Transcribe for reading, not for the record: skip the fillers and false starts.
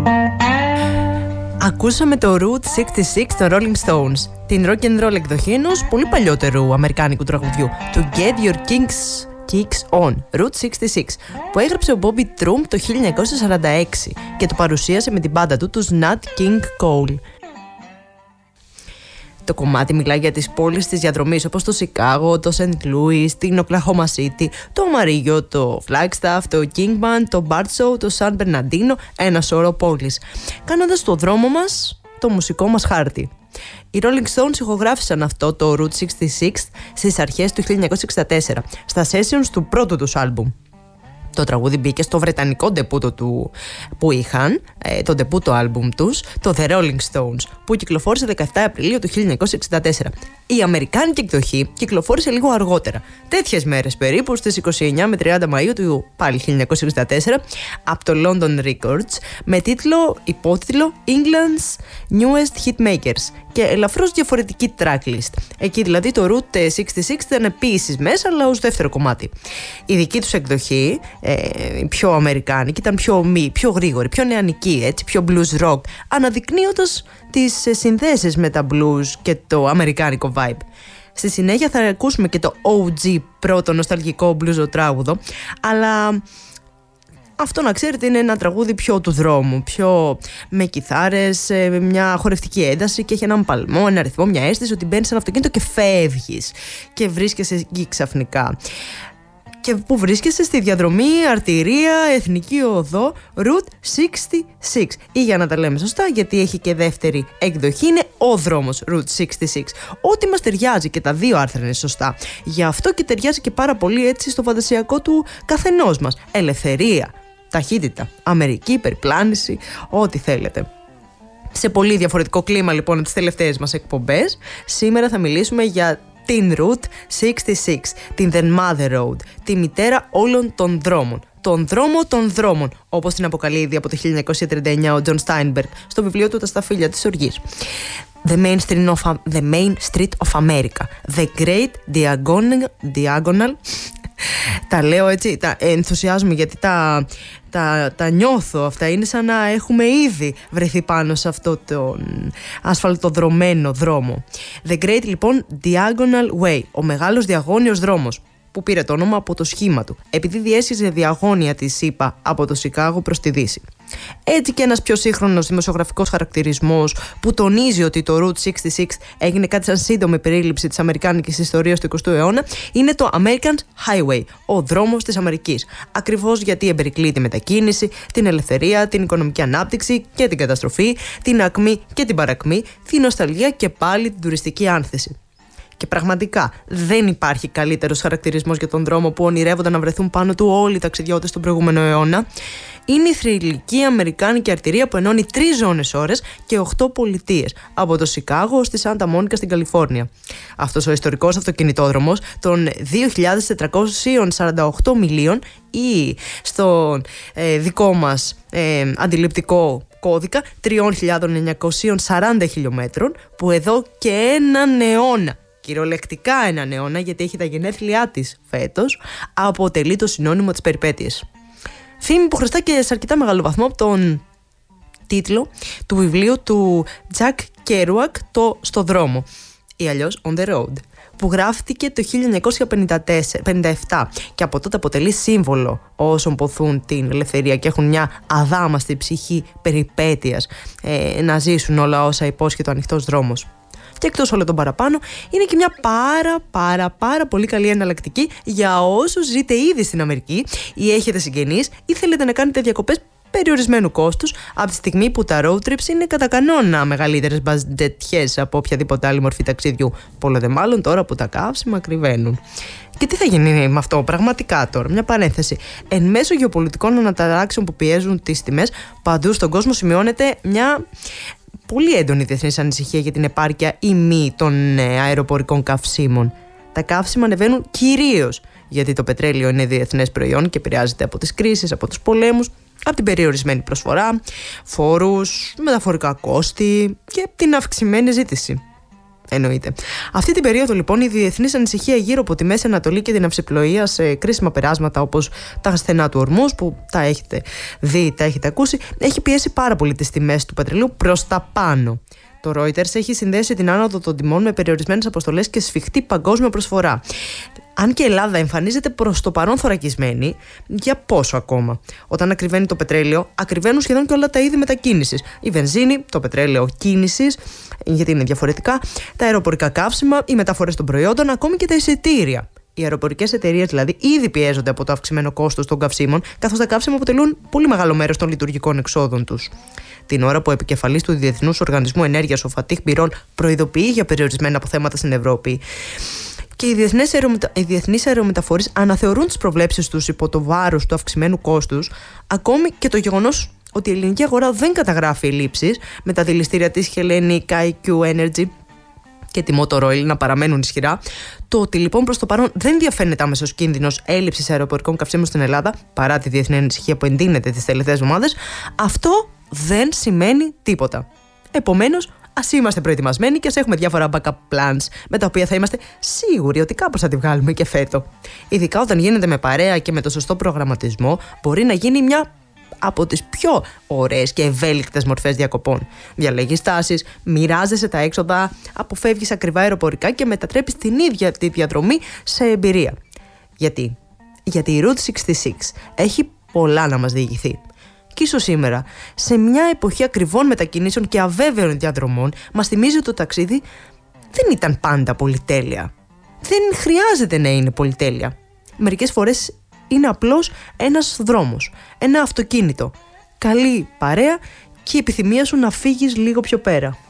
Ακούσαμε το Route 66 των Rolling Stones, την rock and roll εκδοχή ενός πολύ παλιότερου αμερικάνικου τραγουδιού, του Get Your Kicks On, Route 66, που έγραψε ο Bobby Trump το 1946 και το παρουσίασε με την μπάντα του, τους Nat King Cole. Το κομμάτι μιλάει για τις πόλεις της διαδρομής όπως το Σικάγο, το Σεντ Λούις, την Οκλαχώμα City, το Αμαρίγιο, το Flagstaff, το Kingman, το Barstow, το Σαν Μπερναντίνο, ένα σώρο πόλεις, κάνοντας το δρόμο μας το μουσικό μας χάρτη. Οι Rolling Stones ηχογράφησαν αυτό το Route 66 στις αρχές του 1964, στα sessions του πρώτου τους άλμπουμ. Το τραγούδι μπήκε στο βρετανικό ντεπούτο του που είχαν, το ντεπούτο άλμπουμ τους, το The Rolling Stones, που κυκλοφόρησε 17 Απριλίου του 1964. Η αμερικάνικη εκδοχή κυκλοφόρησε λίγο αργότερα, τέτοιες μέρες περίπου, στις 29 με 30 Μαΐου του πάλι 1964, από το London Records, με υπότιτλο England's Newest Hitmakers και ελαφρώς διαφορετική tracklist. Εκεί δηλαδή το Route 66 ήταν επίσης μέσα, αλλά ως δεύτερο κομμάτι. Η δική τους εκδοχή, η πιο αμερικάνικη, ήταν πιο γρήγορη, πιο νεανική, έτσι, πιο blues rock, αναδεικνύοντας τις συνδέσεις με τα blues και το αμερικάνικο vibe. Στη συνέχεια θα ακούσουμε και το OG πρώτο νοσταλγικό blues-τράγουδο, αλλά αυτό να ξέρετε είναι ένα τραγούδι πιο του δρόμου, πιο με κιθάρες, μια χορευτική ένταση και έχει έναν παλμό, ένα ρυθμό, μια αίσθηση ότι μπαίνεις σε ένα αυτοκίνητο και φεύγεις και βρίσκεσαι εκεί ξαφνικά. Και που βρίσκεσαι στη διαδρομή αρτηρία Εθνική Οδό Route 66, ή για να τα λέμε σωστά, γιατί έχει και δεύτερη εκδοχή, είναι ο δρόμος Route 66. Ό,τι μας ταιριάζει, και τα δύο άρθρα είναι σωστά. Γι' αυτό και ταιριάζει και πάρα πολύ έτσι στο φαντασιακό του καθενός μας. Ελευθερία, ταχύτητα, Αμερική, περιπλάνηση, ό,τι θέλετε. Σε πολύ διαφορετικό κλίμα λοιπόν από τις τελευταίες μας εκπομπές, σήμερα θα μιλήσουμε για την Route 66, την The Mother Road, τη μητέρα όλων των δρόμων. Τον δρόμο των δρόμων, όπως την αποκαλεί ήδη από το 1939 ο John Steinbeck στο βιβλίο του «Τα σταφύλια της οργής». The main street of America, the great diagonal. Τα λέω έτσι, τα ενθουσιάζομαι γιατί τα νιώθω αυτά. Είναι σαν να έχουμε ήδη βρεθεί πάνω σε αυτό τον ασφαλτοδρομένο δρόμο. The Great λοιπόν Diagonal Way, ο μεγάλος διαγώνιος δρόμος, που πήρε το όνομα από το σχήμα του, επειδή διέσχιζε διαγώνια τη ΣΥΠΑ από το Σικάγο προς τη Δύση. Έτσι και ένας πιο σύγχρονος δημοσιογραφικός χαρακτηρισμός που τονίζει ότι το Route 66 έγινε κάτι σαν σύντομη περίληψη της αμερικάνικης ιστορίας του 20ου αιώνα είναι το American Highway, ο δρόμος της Αμερικής. Ακριβώς γιατί εμπερικλεί τη μετακίνηση, την ελευθερία, την οικονομική ανάπτυξη και την καταστροφή, την ακμή και την παρακμή, την νοσταλγία και πάλι την τουριστική άνθηση. Και πραγματικά δεν υπάρχει καλύτερος χαρακτηρισμός για τον δρόμο που ονειρεύονταν να βρεθούν πάνω του όλοι οι ταξιδιώτες τον προηγούμενο αιώνα. Είναι η θρυλική αμερικάνικη αρτηρία που ενώνει 3 ζώνες ώρες και 8 πολιτείες, από το Σικάγο ως τη Σάντα Μόνικα στην Καλιφόρνια. Αυτός ο ιστορικός αυτοκινητόδρομος των 2.448 μιλίων ή στον δικό μας αντιληπτικό κώδικα 3.940 χιλιόμετρων, που εδώ και έναν αιώνα, κυριολεκτικά έναν αιώνα, γιατί έχει τα γενέθλιά της φέτος, αποτελεί το συνώνυμο της περιπέτειας. Φήμη που χρωστά και σε αρκετά μεγάλο βαθμό από τον τίτλο του βιβλίου του Jack Kerouac, το «Στο δρόμο», ή αλλιώς On the Road, που γράφτηκε το 1957 και από τότε αποτελεί σύμβολο όσων ποθούν την ελευθερία και έχουν μια αδάμαστη ψυχή περιπέτειας να ζήσουν όλα όσα υπόσχεται ο ανοιχτός δρόμος. Και εκτός όλων των παραπάνω, είναι και μια πάρα πολύ καλή εναλλακτική για όσους ζείτε ήδη στην Αμερική ή έχετε συγγενείς ή θέλετε να κάνετε διακοπές περιορισμένου κόστους, από τη στιγμή που τα road trips είναι κατά κανόνα μεγαλύτερες μπαζετιές από οποιαδήποτε άλλη μορφή ταξιδιού. Πολλό δε μάλλον τώρα που τα καύσιμα κρυβαίνουν. Και τι θα γίνει με αυτό πραγματικά τώρα, μια παρένθεση. Εν μέσω γεωπολιτικών αναταράξεων που πιέζουν τις τιμές, παντού στον κόσμο σημειώνεται μια πολύ έντονη διεθνής ανησυχία για την επάρκεια ή μη των αεροπορικών καυσίμων. Τα καύσιμα ανεβαίνουν κυρίως γιατί το πετρέλαιο είναι διεθνές προϊόν και επηρεάζεται από τις κρίσεις, από τους πολέμους, από την περιορισμένη προσφορά, φόρους, μεταφορικά κόστη και την αυξημένη ζήτηση. Εννοείται. Αυτή την περίοδο, λοιπόν, η διεθνής ανησυχία γύρω από τη Μέση Ανατολή και την ναυσιπλοεία σε κρίσιμα περάσματα όπως τα στενά του Ορμούζ, που τα έχετε δει, τα έχετε ακούσει, έχει πιέσει πάρα πολύ τις τιμές του πετρελαίου προς τα πάνω. Το Reuters έχει συνδέσει την άνοδο των τιμών με περιορισμένες αποστολές και σφιχτή παγκόσμια προσφορά. Αν και η Ελλάδα εμφανίζεται προς το παρόν θωρακισμένη, για πόσο ακόμα? Όταν ακριβένει το πετρέλαιο, ακριβένουν σχεδόν και όλα τα είδη μετακίνησης. Η βενζίνη, το πετρέλαιο κίνησης, γιατί είναι διαφορετικά, τα αεροπορικά καύσιμα, οι μεταφορές των προϊόντων, ακόμη και τα εισιτήρια. Οι αεροπορικές εταιρείες δηλαδή ήδη πιέζονται από το αυξημένο κόστος των καυσίμων, καθώς τα καύσιμα αποτελούν πολύ μεγάλο μέρος των λειτουργικών εξόδων τους. Την ώρα που ο επικεφαλής του Διεθνούς Οργανισμού Ενέργειας, ο Φατίχ Μπιρόλ, προειδοποιεί για περιορισμένα αποθέματα στην Ευρώπη. Και οι διεθνείς αερομεταφορείς αναθεωρούν τις προβλέψεις τους υπό το βάρος του αυξημένου κόστους, ακόμη και το γεγονός ότι η ελληνική αγορά δεν καταγράφει ελλείψεις, με τα δηληστήρια της Hellenic, IQ Energy και τη Motor Oil να παραμένουν ισχυρά. Το ότι λοιπόν προς το παρόν δεν διαφαίνεται άμεσος κίνδυνος έλλειψης αεροπορικών καυσίμων στην Ελλάδα, παρά τη διεθνή ανησυχία που εντείνεται τις τελευταίες εβδομάδες, αυτό δεν σημαίνει τίποτα. Επομένως, ας είμαστε προετοιμασμένοι και ας έχουμε διάφορα backup plans με τα οποία θα είμαστε σίγουροι ότι κάπως θα τη βγάλουμε και φέτο. Ειδικά όταν γίνεται με παρέα και με το σωστό προγραμματισμό, μπορεί να γίνει μια από τις πιο ωραίες και ευέλικτες μορφές διακοπών. Διαλέγεις τάσεις, μοιράζεσαι τα έξοδα, αποφεύγεις ακριβά αεροπορικά και μετατρέπεις την ίδια τη διαδρομή σε εμπειρία. Γιατί η Route 66 έχει πολλά να μας διηγηθεί. Και ίσως σήμερα, σε μια εποχή ακριβών μετακινήσεων και αβέβαιων διαδρομών, μας θυμίζει ότι το ταξίδι δεν ήταν πάντα πολυτέλεια. Δεν χρειάζεται να είναι πολυτέλεια. Μερικές φορές είναι απλώς ένας δρόμος, ένα αυτοκίνητο, καλή παρέα και η επιθυμία σου να φύγεις λίγο πιο πέρα.